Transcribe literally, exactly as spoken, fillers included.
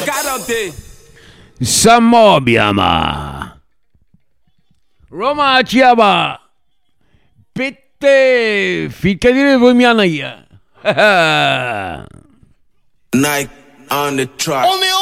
Samobiama. Roma Chiaba. Bitte, fica dire voi mia naia. Nike on the track.